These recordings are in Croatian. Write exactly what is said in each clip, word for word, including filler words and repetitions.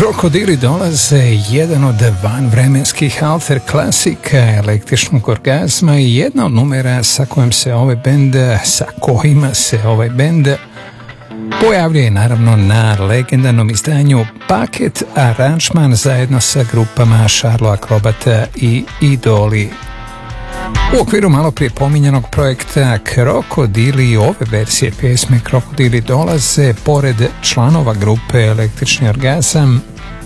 Krokodili dolaze, jedan od vanvremenskih alter klasika električnog orgazma i jedna od numera sa kojim se ovaj bend, sa kojima se ovaj bend pojavljuje naravno na legendarnom izdanju Paket aranžman zajedno sa grupama Charlo Akrobata i Idoli. U okviru malo prije pominjanog projekta Krokodili, ove verzije pjesme Krokodili dolaze, pored članova grupe Električni orgazam,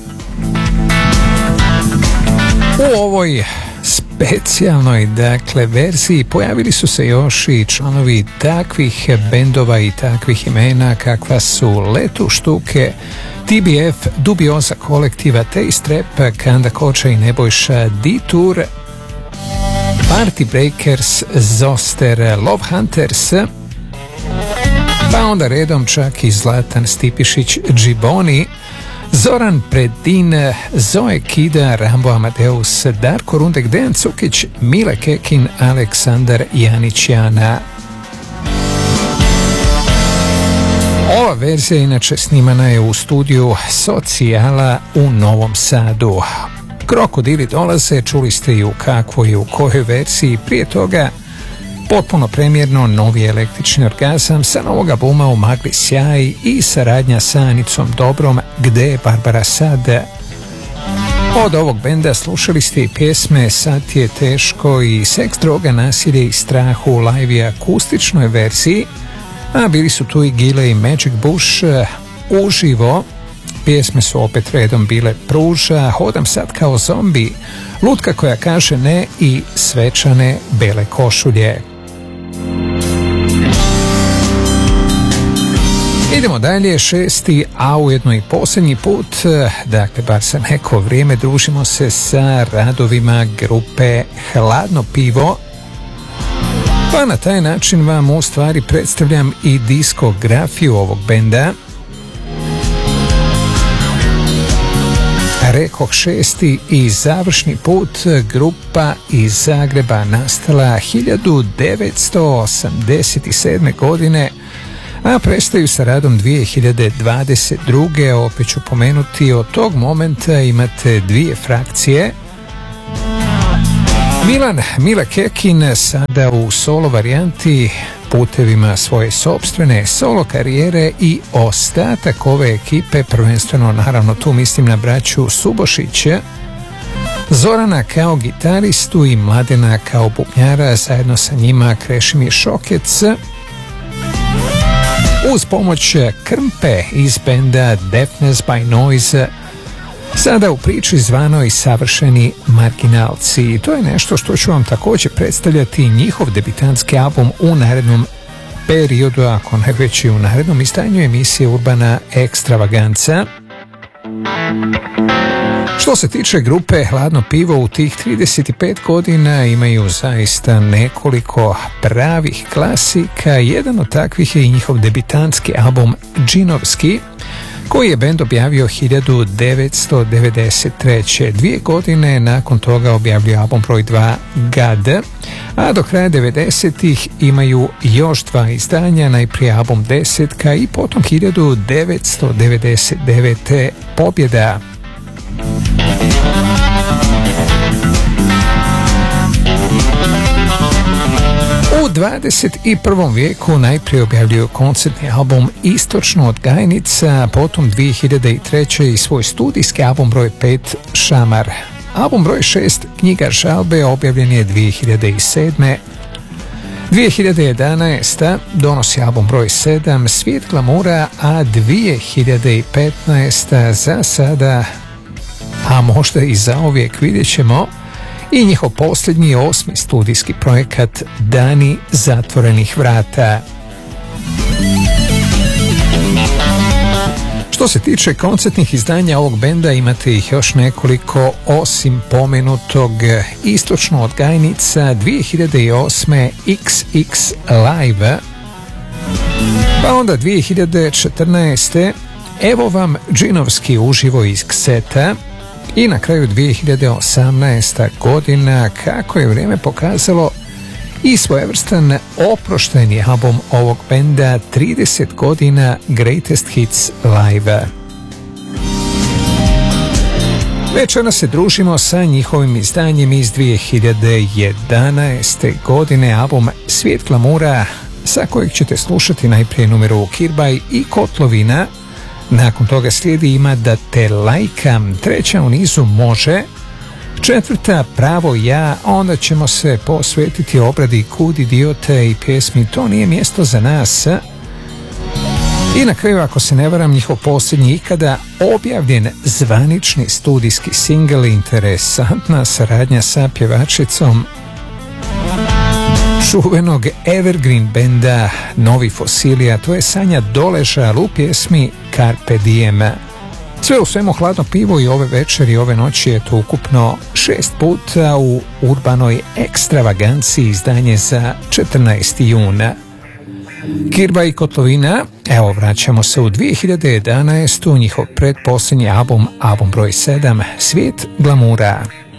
u ovoj specijalnoj dakle verziji pojavili su se još i članovi takvih bendova i takvih imena kakva su Letu Štuke, T B F, Dubioza kolektiva, Taste Rap, Kanda Koča i Nebojša Detour, Party Breakers, Zoster, Love Hunters, pa onda redom čak i Zlatan Stipišić, Džiboni, Zoran Predin, Zoe Kida, Rambo Amadeus, Darko Rundek, Dejan Cukić, Mile Kekin, Aleksandar Janić-Jana. Ova verzija inače snimana je u studiju Socijala u Novom Sadu. Krokodili dolaze, čuli ste i u kakvoj i u kojoj verziji. Prije toga potpuno premjerno novi Električni orgazam sa novog albuma U magli sjaj i saradnja sa Anicom Dobrom, Gde je Barbara sad. Od ovog benda slušali ste i pjesme Sad ti je teško i Seks, droga, nasilje i strah u live i akustičnoj verziji, a bili su tu i Gile i Magic Bush uživo. Pjesme su opet redom bile Pruža, Hodam sad kao zombi, Lutka koja kaže ne i Svečane bele košulje. Idemo dalje, šesti, a ujedno i posljednji put, dakle bar za neko vrijeme, družimo se sa radovima grupe Hladno pivo, pa na taj način vam u stvari predstavljam i diskografiju ovog benda. Rekoh šesti i završni put, grupa iz Zagreba nastala hiljadu devetsto osamdeset sedme. godine, a prestaju sa radom dvije hiljade dvadeset druge. Opet ću pomenuti, od tog momenta imate dvije frakcije. Milan Mile Kekin sada u solo varijanti, putevima svoje sopstvene solo karijere, i ostatak ove ekipe, prvenstveno naravno tu mislim na braću Subošića, Zorana kao gitaristu i Mladena kao bubnjara, zajedno sa njima Krešimir Šokec, uz pomoć Krmpe iz benda Deafness by Noise, sada u priči zvanoj Savršeni marginalci. To je nešto što ću vam također predstavljati, njihov debitantski album u narednom periodu, ako ne već i u narednom izdanju emisije Urbana Ekstravaganca. Što se tiče grupe Hladno pivo, u tih trideset pet godina imaju zaista nekoliko pravih klasika. Jedan od takvih je i njihov debitantski album Džinovski, koji je bend objavio hiljadu devetsto devedeset treće. Dvije godine nakon toga objavljuje album broj dva Gad, a do kraja devedesetih imaju još dva izdanja, najprije album Desetka i potom hiljadu devetsto devedeset devete Pobjeda. U dvadeset prvom vijeku najprije objavljuju koncertni album Istočno od Gajnica, potom dvije hiljade treće i svoj studijski album broj pet Šamar. Album broj šest Knjiga žalbe objavljen je dvije hiljade sedme. dvije hiljade jedanaeste. donosi album broj sedam Svijet glamura, a dvije hiljade petnaeste. za sada, a možda i zauvijek, vidjet ćemo, i njihov posljednji osmi studijski projekat Dani zatvorenih vrata. Što se tiče koncertnih izdanja ovog benda, imate ih još nekoliko, osim pomenutog Istočno od Gajnica dvije hiljade osme iks iks Live, pa onda dvije hiljade četrnaeste. Evo vam Džinovski uživo iz kseta. I na kraju dvije hiljade osamnaeste. godina, kako je vrijeme pokazalo, i svojevrstan oprošteni album ovog benda, trideset godina Greatest Hits Live. Večeras se družimo sa njihovim izdanjem iz dvije hiljade jedanaeste. godine, album Svijet glamura, sa kojeg ćete slušati najprije numeru Kirbaj i Kotlovina. Nakon toga slijedi Ima da te lajkam, treća u nizu Može, četvrta Pravo ja, onda ćemo se posvetiti obradi Kud idiote i pjesmi To nije mjesto za nas. I na kraju, ako se ne varam, njihov posljednji ikada objavljen zvanični studijski singl, interesantna saradnja sa pjevačicom čuvenog evergreen benda Novi Fosilija, to je Sanja Doležal u pjesmi Carpe Diem. Sve u svemu hladno pivo i ove večeri, ove noći je to ukupno šest puta u urbanoj ekstravaganciji, izdanje za četrnaesti juna. Kirbaj i Kotlovina, evo vraćamo se u dvije hiljade jedanaestu. njihov predposljednji album, album broj sedam, Svijet glamura.